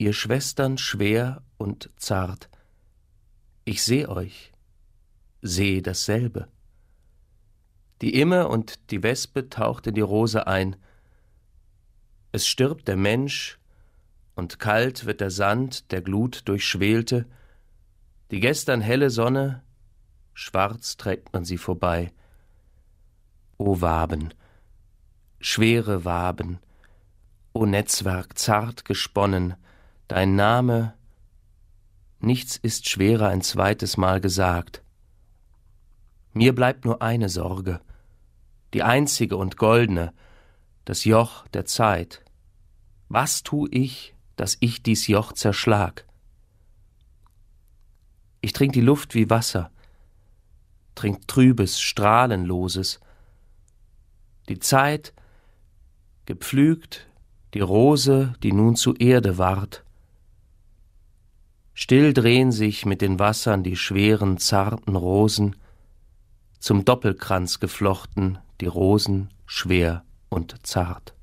ihr Schwestern schwer und zart. Ich seh euch, seh dasselbe. Die Imme und die Wespe taucht in die Rose ein. Es stirbt der Mensch, und kalt wird der Sand, der Glut durchschwelte. Die gestern helle Sonne, schwarz trägt man sie vorbei. O Waben, schwere Waben, o Netzwerk zart gesponnen, dein Name, nichts ist schwerer ein zweites Mal gesagt. Mir bleibt nur eine Sorge, die einzige und goldene, das Joch der Zeit. Was tu ich, dass ich dies Joch zerschlag? Ich trink die Luft wie Wasser, trink trübes, strahlenloses. Die Zeit, gepflügt, die Rose, die nun zu Erde ward. Still drehen sich mit den Wassern die schweren, zarten Rosen, zum Doppelkranz geflochten, die Rosen schwer und zart.